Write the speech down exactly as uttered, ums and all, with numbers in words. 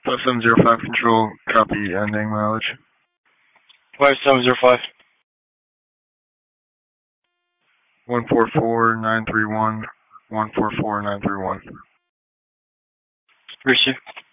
five seven zero five control, copy ending mileage. five seven zero five. one four four nine three one, one four four nine three one. Appreciate you.